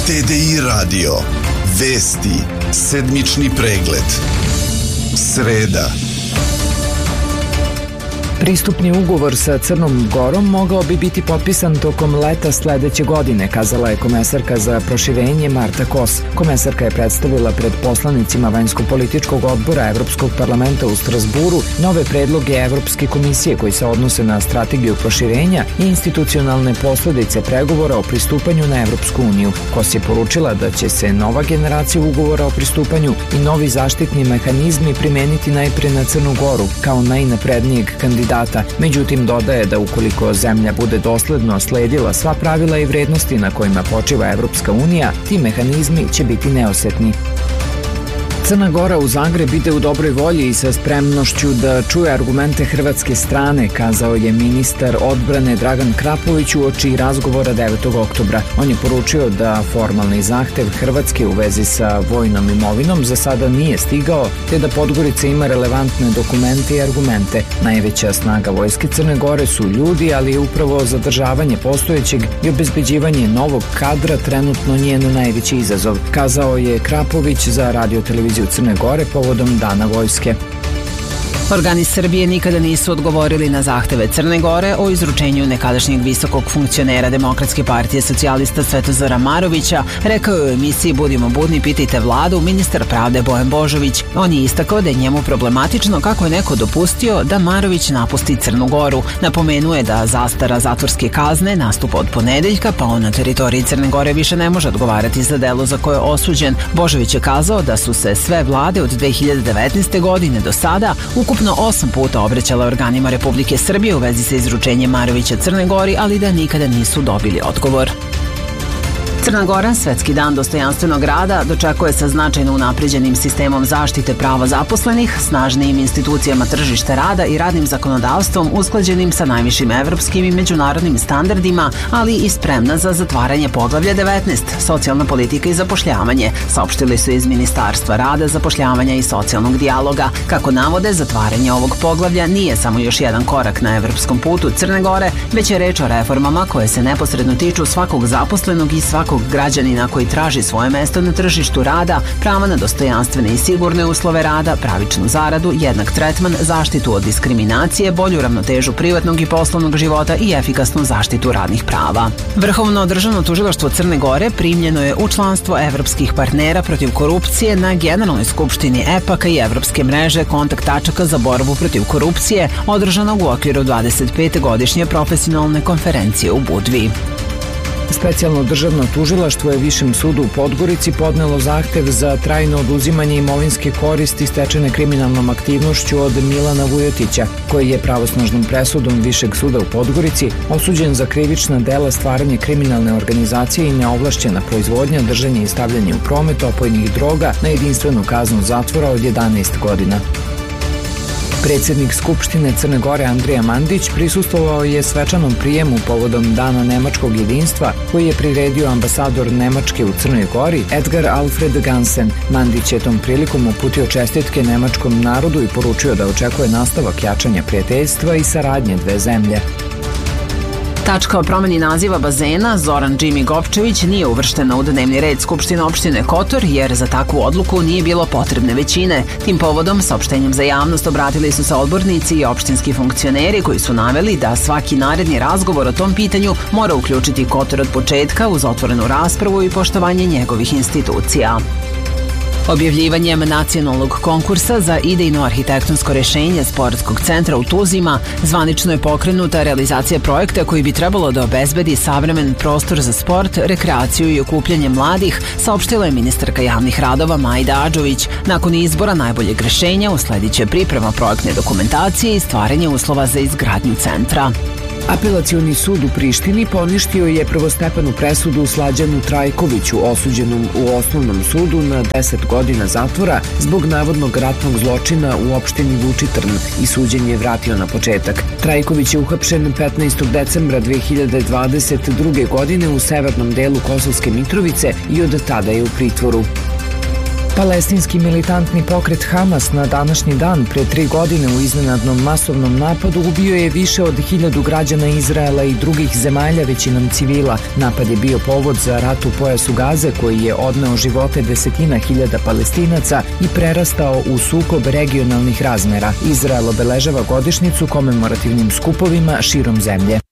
TDI Radio. Vesti. Sedmični pregled. Sreda. Pristupni ugovor sa Crnom Gorom mogao bi biti potpisan tokom leta sledeće godine, kazala je komesarka za proširenje Marta Kos. Komesarka je predstavila pred poslanicima vanjsko-političkog odbora Evropskog parlamenta u Strasburu nove predloge Evropske komisije koji se odnose na strategiju proširenja i institucionalne posledice pregovora o pristupanju na Evropsku uniju. Kos je poručila da će se nova generacija ugovora o pristupanju i novi zaštitni mehanizmi primeniti najpre na Crnu Goru kao najnaprednijeg kandidata. Međutim, dodaje da ukoliko zemlja bude dosledno sledila sva pravila i vrednosti na kojima počiva Evropska unija, ti mehanizmi će biti neosetni. Crna Gora u Zagreb ide u dobroj volji i sa spremnošću da čuje argumente hrvatske strane, kazao je ministar odbrane Dragan Krapović uoči razgovora 9. oktobra. On je poručio da formalni zahtev Hrvatske u vezi sa vojnom imovinom za sada nije stigao, te da Podgorica ima relevantne dokumente i argumente. Najveća snaga vojske Crne Gore su ljudi, ali je upravo zadržavanje postojećeg i obezbeđivanje novog kadra trenutno njen najveći izazov, kazao je Krapović za radio-televiziju Crne Gore povodom Dana vojske. Organi Srbije nikada nisu odgovorili na zahteve Crne Gore o izručenju nekadašnjeg visokog funkcionera Demokratske partije socijalista Svetozara Marovića, rekao je u emisiji Budimo budni, pitajte vladu ministar pravde Bojan Božović. On je istakao da je njemu problematično kako je neko dopustio da Marović napusti Crnu Goru. Napomenuo je da zastara zatvorske kazne nastupa od ponedeljka, pa on na teritoriji Crne Gore više ne može odgovarati za delo za koje je osuđen. Božović je kazao da su se sve vlade od 2019. godine do sada ukupno 8 puta obraćala organima Republike Srbije u vezi sa izručenjem Marovića Crne Gori, ali da nikada nisu dobili odgovor. Crna Gora, Svetski dan dostojanstvenog rada, dočekuje sa značajno unapređenim sistemom zaštite prava zaposlenih, snažnijim institucijama tržišta rada i radnim zakonodavstvom usklađenim sa najvišim evropskim i međunarodnim standardima, ali i spremna za zatvaranje poglavlja 19, socijalna politika i zapošljavanje, saopštili su iz Ministarstva rada, zapošljavanja i socijalnog dijaloga. Kako navode, zatvaranje ovog poglavlja nije samo još jedan korak na evropskom putu Crne Gore, već je reč o reformama koje se neposredno tiču svakog zaposlenog i svakog građanina koji traži svoje mesto na tržištu rada, prava na dostojanstvene i sigurne uslove rada, pravičnu zaradu, jednak tretman, zaštitu od diskriminacije, bolju ravnotežu privatnog i poslovnog života i efikasnu zaštitu radnih prava. Vrhovno državno tužilaštvo Crne Gore primljeno je u članstvo evropskih partnera protiv korupcije na Generalnoj skupštini EPAK-a i Evropske mreže kontakt tačaka za borbu protiv korupcije, održanog u okviru 25. godišnje profesionalne konferencije u Budvi. Specijalno državno tužilaštvo je Višem sudu u Podgorici podnelo zahtev za trajno oduzimanje imovinske koristi stečene kriminalnom aktivnošću od Milana Vujotića, koji je pravosnažnom presudom Višeg suda u Podgorici osuđen za krivična dela stvaranje kriminalne organizacije i neovlašćena proizvodnja, držanje i stavljanje u promet opojnih droga na jedinstvenu kaznu zatvora od 11 godina. Predsjednik Skupštine Crne Gore Andrija Mandić prisustvovao je svečanom prijemu povodom Dana nemačkog jedinstva koji je priredio ambasador Nemačke u Crnoj Gori Edgar Alfred Gansen. Mandić je tom prilikom uputio čestitke nemačkom narodu i poručio da očekuje nastavak jačanja prijateljstva i saradnje dve zemlje. Tačka o promeni naziva bazena Zoran Džimi Gopčević nije uvrštena u dnevni red Skupštine opštine Kotor jer za takvu odluku nije bilo potrebne većine. Tim povodom saopštenjem za javnost obratili su se odbornici i opštinski funkcioneri koji su naveli da svaki naredni razgovor o tom pitanju mora uključiti Kotor od početka uz otvorenu raspravu i poštovanje njegovih institucija. Objavljivanjem nacionalnog konkursa za idejno arhitektonsko rešenje sportskog centra u Tuzima zvanično je pokrenuta realizacija projekta koji bi trebalo da obezbedi savremen prostor za sport, rekreaciju i okupljanje mladih, saopštila je ministarka javnih radova Majda Adžović. Nakon izbora najboljeg rešenja usledit će priprema projektne dokumentacije i stvaranje uslova za izgradnju centra. Apelacioni sud u Prištini poništio je prvostepenu presudu Slađanu Trajkoviću, osuđenom u osnovnom sudu na 10 godina zatvora zbog navodnog ratnog zločina u opštini Vučitrn i suđenje vratio na početak. Trajković je uhapšen 15. decembra 2022. godine u severnom delu Kosovske Mitrovice i od tada je u pritvoru. Palestinski militantni pokret Hamas na današnji dan pre 3 godine u iznenadnom masovnom napadu ubio je više od 1000 građana Izraela i drugih zemalja, većinom civila. Napad je bio povod za rat u pojasu Gaze koji je odneo živote desetina hiljada Palestinaca i prerastao u sukob regionalnih razmera. Izrael obeležava godišnjicu komemorativnim skupovima širom zemlje.